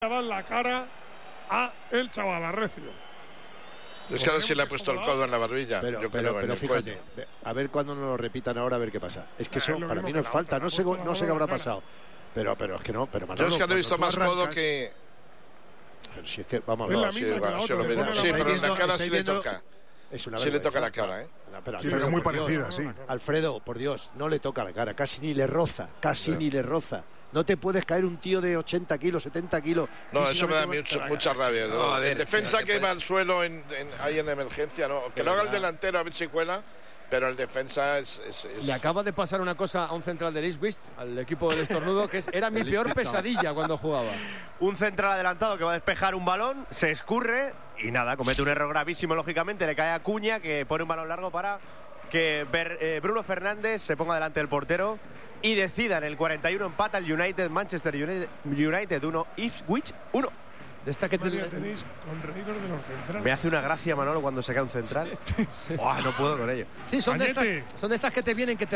dar la cara a el chaval Arrecio. Es que ahora sí le ha puesto el codo en la barbilla. Pero fíjate, a ver cuando nos lo repitan ahora, a ver qué pasa. Es que eso para mí no es falta, no sé qué habrá pasado. Pero es que no, pero Manolo, yo es que no he visto más codo que... Pero si es que, vamos a ver. ver. Sí, pero en la cara sí le toca. Es una sí le toca la cara, ¿eh? Pero sí, pero muy parecida, sí. Alfredo, por Dios, no le toca la cara, casi ni le roza, ni le roza. No te puedes caer un tío de 80 kilos, 70 kilos. No, eso me da mucha rabia. No, en defensa que va al suelo ahí en emergencia, no. Que lo haga el delantero a ver si cuela, pero el defensa es... Le acaba de pasar una cosa a un central de Ipswich, al equipo del Estornudo, que era mi peor pesadilla cuando jugaba. Un central adelantado que va a despejar un balón, se escurre y nada, comete un error gravísimo, lógicamente, le cae a Cuña, que pone un balón largo para que Bruno Fernández se ponga delante del portero y decida en el 41, empata el Manchester United 1, Ipswich 1. De esta que tenéis con reíros de los centrales. Me hace una gracia, Manolo, cuando se cae un central. Sí. No puedo con ello. Sí, son de estas que te vienen, que te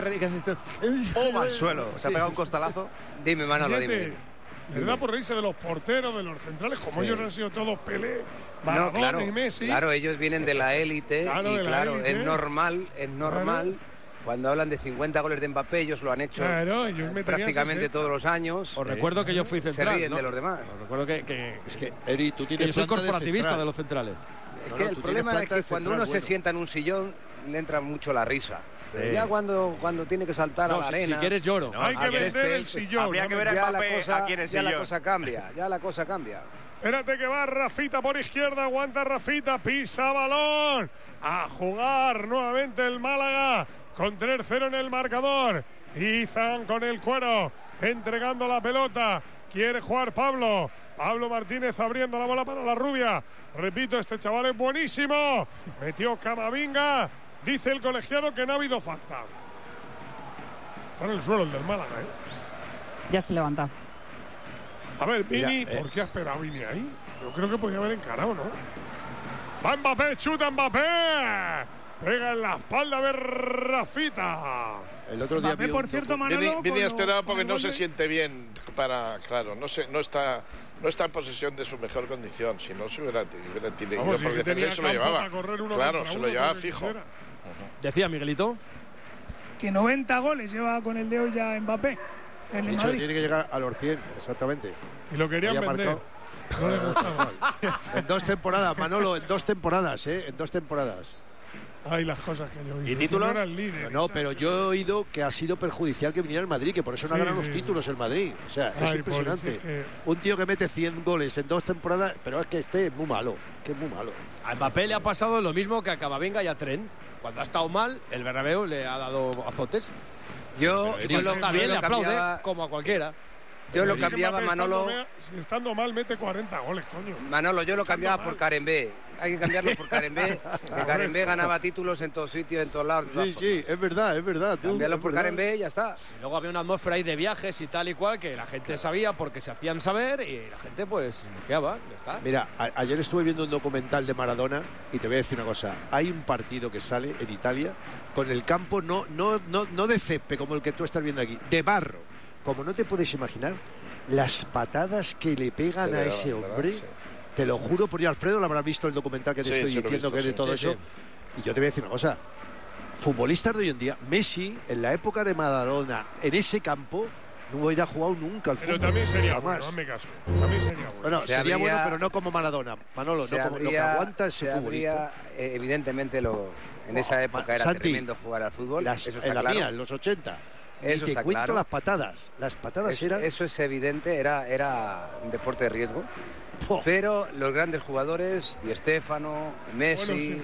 al suelo. Se ha pegado un costalazo. Dime, Manolo, dime. Les da por reírse de los porteros, de los centrales, como ellos han sido todos Pelé, Maradona y Messi. Claro, ellos vienen de la élite élite. Es normal. Claro. Cuando hablan de 50 goles de Mbappé, ellos lo han hecho prácticamente todos los años. Os recuerdo que yo fui central. Se ríen de los demás. Os recuerdo que es que, Eri, tú tienes que yo soy corporativista de los centrales. Es que el problema es que cuando uno se sienta en un sillón, le entra mucho la risa. Pero ya cuando tiene que saltar a la arena... Si quieres lloro. Hay que vender el sillón. Habría que ver a Mbappé aquí en el sillón. Ya la cosa cambia. Espérate que va Rafita por izquierda, aguanta Rafita, pisa balón. A jugar nuevamente el Málaga con 3-0 en el marcador. Izan con el cuero, entregando la pelota. Quiere jugar Pablo Martínez abriendo la bola para la rubia. Repito, este chaval es buenísimo. Metió Camavinga. Dice el colegiado que no ha habido falta. Está en el suelo el del Málaga, ¿eh? Ya se levanta. A ver, Vini, ¿por qué ha esperado Vini ahí? Yo creo que podía haber encarado, ¿no? Va Mbappé, chuta Mbappé. Pega en la espalda de Rafita. El otro día Mbappé, por cierto, Manolo... Vini ha esperado porque no se siente bien no está en posesión de su mejor condición. Si no, se hubiera tirado. Vamos, por defensa se lo llevaba. Claro, se lo llevaba fijo. Decía Miguelito que 90 goles lleva con el de hoy ya Mbappé. De hecho, tiene que llegar a los 100, exactamente. Y lo querían vender. No le gustaba. En 2 temporadas, Manolo, en 2 temporadas, en 2 temporadas. Ay, las cosas que yo he oído. ¿Y títulos? No, pero yo he oído que ha sido perjudicial que viniera el Madrid, que por eso no ha ganado los títulos el Madrid. O sea, es impresionante. Un tío que mete 100 goles en 2 temporadas, pero es que es muy malo. Que es muy malo. A Mbappé le ha pasado lo mismo que a Camavinga y a Trent. Cuando ha estado mal, el Bernabéu le ha dado azotes. Yo está bien, le aplaude, como a cualquiera. Yo lo cambiaba, Manolo. Si estando mal, mete 40 goles, coño. Manolo, yo lo cambiaba por Karembé. Hay que cambiarlo por Karembé. Karembé ganaba títulos en todos sitios, en todos lados. Sí, es verdad. Cambiarlo por Karembé y ya está. Y luego había una atmósfera ahí de viajes y tal y cual que la gente sabía porque se hacían saber y la gente pues quedaba, ya está. Mira, ayer estuve viendo un documental de Maradona y te voy a decir una cosa. Hay un partido que sale en Italia con el campo no de césped como el que tú estás viendo aquí, de barro. Como no te puedes imaginar las patadas que le pegan a ese hombre, sí. Te lo juro por Dios, Alfredo, lo habrás visto el documental que te estoy diciendo, que es de todo eso. Sí. Y yo te voy a decir una cosa, futbolistas de hoy en día, Messi, en la época de Maradona, en ese campo, no hubiera jugado nunca al fútbol. Pero también sería bueno, hazme caso. También sería bueno. Bueno, sería bueno, pero no como Maradona. Manolo, no como lo que aguanta ese futbolista. Evidentemente, en esa época era Santi, tremendo jugar al fútbol. Eso está en la claro. mía, en los 80. Eso y te cuento las patadas. Las patadas eran... Eso es evidente, era un deporte de riesgo. Pero los grandes jugadores, Di Stéfano, Messi,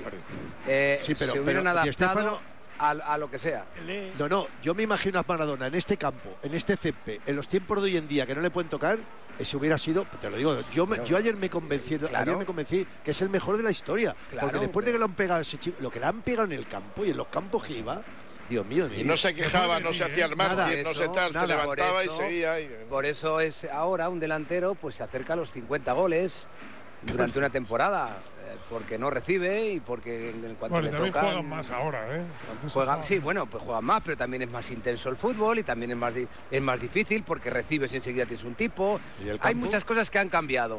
se hubieran adaptado a lo que sea. No, yo me imagino a Maradona en este campo, en este césped, en los tiempos de hoy en día que no le pueden tocar, ese hubiera sido, te lo digo, yo ayer me convencí que es el mejor de la historia. Porque después de que lo han pegado ese chico, lo que le han pegado en el campo y en los campos que iba... Dios mío, y no se quejaba, no se hacía el mártir, no se tal, se levantaba y seguía. Por eso es ahora un delantero, pues se acerca a los 50 goles. durante una temporada. Porque no recibe y porque en cuanto le también tocan, juegan más ahora, ¿eh? Sí, bueno, pues juegan más, pero también es más intenso el fútbol y también es más difícil porque recibes y enseguida tienes un tipo. Hay muchas cosas que han cambiado.